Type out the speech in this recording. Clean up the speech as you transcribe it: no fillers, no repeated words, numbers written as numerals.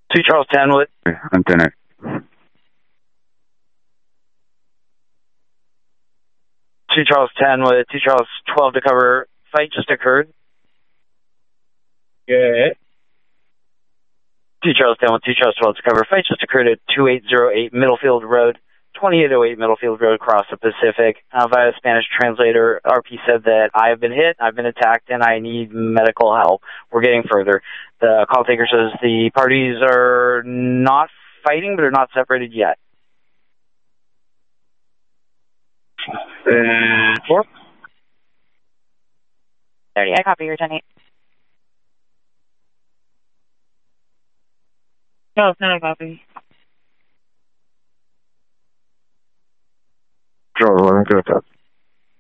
2 Charles 10 with. I'm 10. 2 Charles 10 with 2 Charles 12 to cover. Fight just occurred. Good. 2 Charles 10 with 2 Charles 12 to cover. Fight just occurred at 2808 Middlefield Road, 2808 Middlefield Road, across the Pacific. Via Spanish translator, RP said that I have been hit, I've been attacked, and I need medical help. We're getting further. The call taker says the parties are not fighting, but are not separated yet. 4. 30, I copy your 10-8. No, it's not a copy. Charles 11, go ahead.